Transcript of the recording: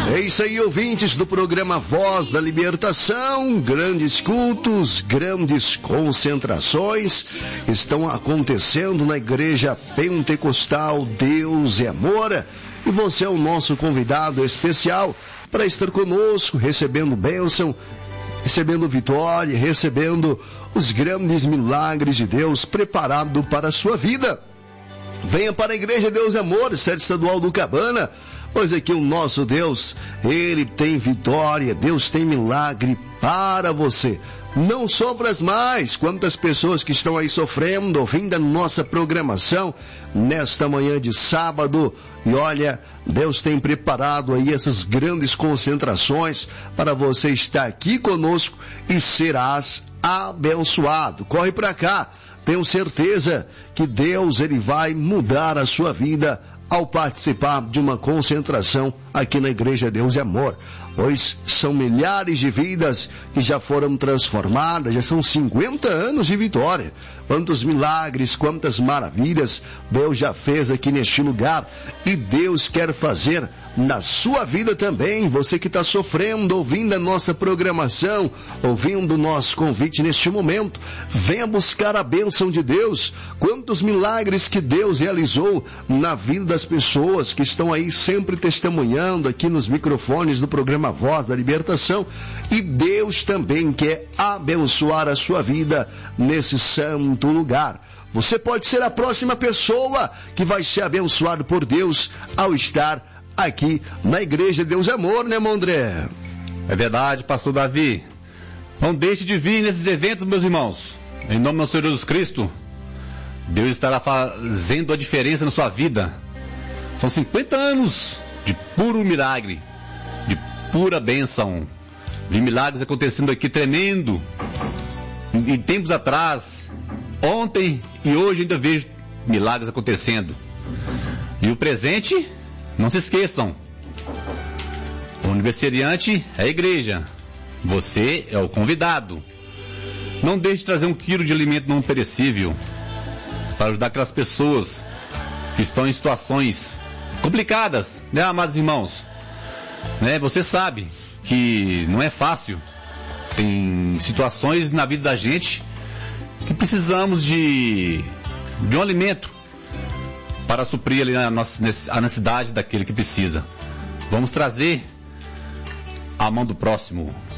É isso aí, ouvintes do programa Voz da Libertação. Grandes cultos, grandes concentrações estão acontecendo na Igreja Pentecostal Deus é Amor. E você é o nosso convidado especial para estar conosco, recebendo bênção, recebendo vitória, recebendo os grandes milagres de Deus preparado para a sua vida. Venha para a Igreja Deus é Amor, sede estadual do Cabana, pois aqui o nosso Deus, Ele tem vitória, Deus tem milagre para você. Não sofras mais. Quantas pessoas que estão aí sofrendo, ouvindo a nossa programação nesta manhã de sábado. E olha, Deus tem preparado aí essas grandes concentrações para você estar aqui conosco e serás abençoado. Corre para cá. Tenho certeza que Deus, Ele vai mudar a sua vida ao participar de uma concentração aqui na Igreja Deus é Amor, pois são milhares de vidas que já foram transformadas, já são 50 anos de vitória. Quantos milagres, quantas maravilhas Deus já fez aqui neste lugar, e Deus quer fazer na sua vida também. Você que está sofrendo, ouvindo a nossa programação, ouvindo o nosso convite neste momento, venha buscar a bênção de Deus. Quantos milagres que Deus realizou na vida das pessoas que estão aí sempre testemunhando aqui nos microfones do programa Voz da Libertação, e Deus também quer abençoar a sua vida nesse santo lugar. Você pode ser a próxima pessoa que vai ser abençoado por Deus ao estar aqui na Igreja Deus é Amor, né, irmão André? É verdade, pastor Davi. Não deixe de vir nesses eventos, meus irmãos. Em nome do Senhor Jesus Cristo, Deus estará fazendo a diferença na sua vida. São 50 anos de puro milagre, de pura bênção, de milagres acontecendo aqui tremendo. Em tempos atrás, ontem e hoje ainda vejo milagres acontecendo. E o presente, não se esqueçam, o aniversariante é a igreja, você é o convidado. Não deixe de trazer 1 quilo de alimento não perecível para ajudar aquelas pessoas que estão em situações complicadas, né, amados irmãos? Né, você sabe que não é fácil. Tem situações na vida da gente que precisamos de um alimento para suprir ali a necessidade daquele que precisa. Vamos trazer a mão do próximo.